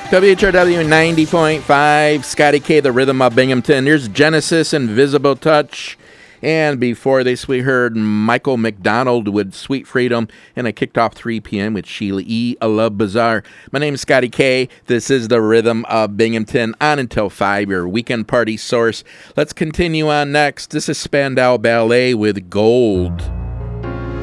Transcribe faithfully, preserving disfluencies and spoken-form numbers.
W H R W ninety point five, Scotty K, the Rhythm of Binghamton. Here's Genesis, Invisible Touch. And before this, we heard Michael McDonald with Sweet Freedom. And I kicked off three p.m. with Sheila E., A Love Bazaar. My name's Scotty K. This is the Rhythm of Binghamton. On until five, your weekend party source. Let's continue on next. This is Spandau Ballet with Gold.